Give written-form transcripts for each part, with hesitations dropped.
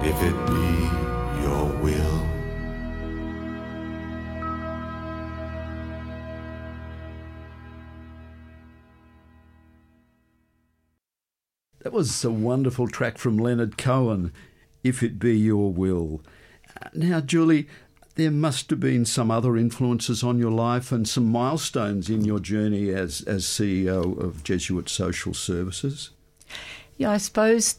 if it be your will. That was a wonderful track from Leonard Cohen, If It Be Your Will. Now, Julie, there must have been some other influences on your life and some milestones in your journey as CEO of Jesuit Social Services. Yeah, I suppose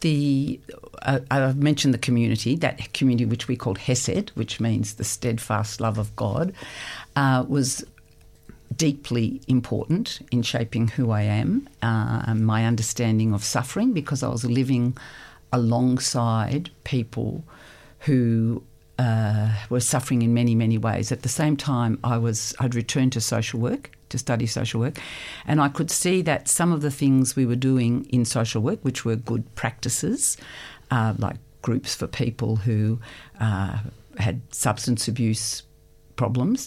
I've mentioned the community, that community which we called Hesed, which means the steadfast love of God, was deeply important in shaping who I am and my understanding of suffering, because I was living alongside people who were suffering in many, many ways. At the same time, I'd returned to social work, to study social work, and I could see that some of the things we were doing in social work, which were good practices, like groups for people who had substance abuse problems,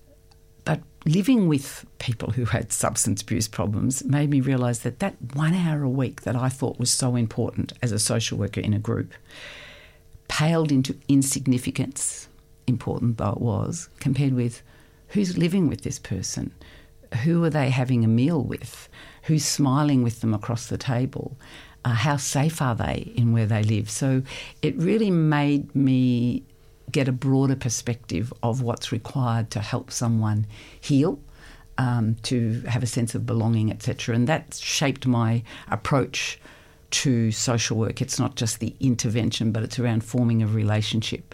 but living with people who had substance abuse problems made me realise that 1 hour a week that I thought was so important as a social worker in a group paled into insignificance, important though it was, compared with who's living with this person, who are they having a meal with, who's smiling with them across the table, how safe are they in where they live. So it really made me get a broader perspective of what's required to help someone heal, to have a sense of belonging, etc. And that shaped my approach to social work. It's not just the intervention, but it's around forming a relationship.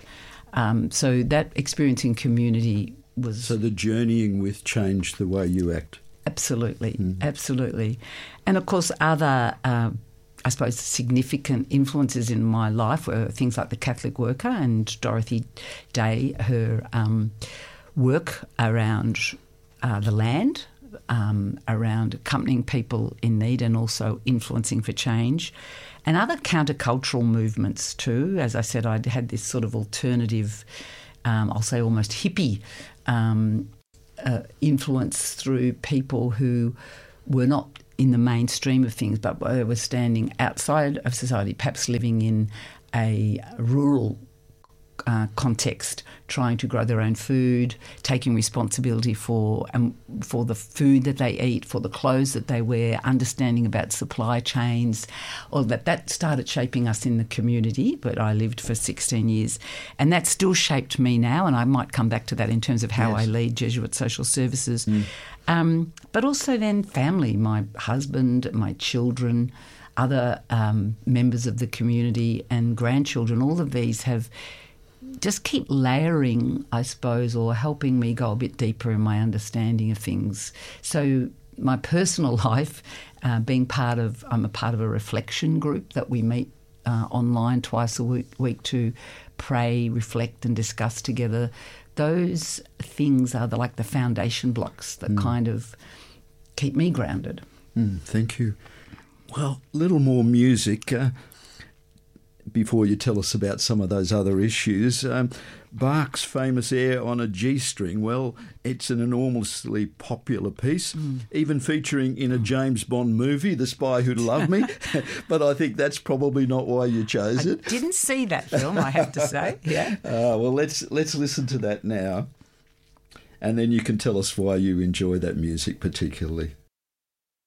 So that experience in community was... So the journeying with changed the way you act. Absolutely, absolutely. And of course other... I suppose significant influences in my life were things like The Catholic Worker and Dorothy Day, her work around the land, around accompanying people in need and also influencing for change, and other countercultural movements too. As I said, I had this sort of alternative, I'll say almost hippie influence through people who were not in the mainstream of things, but were standing outside of society, perhaps living in a rural context, trying to grow their own food, taking responsibility for the food that they eat, for the clothes that they wear, understanding about supply chains. All that started shaping us in the community, but I lived for 16 years. And that still shaped me now, and I might come back to that in terms of how I lead Jesuit Social Services. But also then family, my husband, my children, other members of the community and grandchildren, all of these have just keep layering, I suppose, or helping me go a bit deeper in my understanding of things. So my personal life, I'm a part of a reflection group that we meet online twice a week to pray, reflect and discuss together. Those things are like the foundation blocks that kind of keep me grounded. Thank you. Well, a little more music before you tell us about some of those other issues. Bach's famous air on a G-string, well, it's an enormously popular piece, even featuring in a James Bond movie, The Spy Who Loved Me. But I think that's probably not why you chose it. I didn't see that film, I have to say. Yeah. Well, let's listen to that now, and then you can tell us why you enjoy that music particularly.